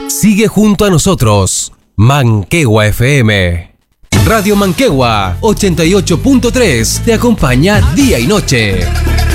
Sigue junto a nosotros, Manquehua FM. Radio Manquehua 88.3 te acompaña día y noche.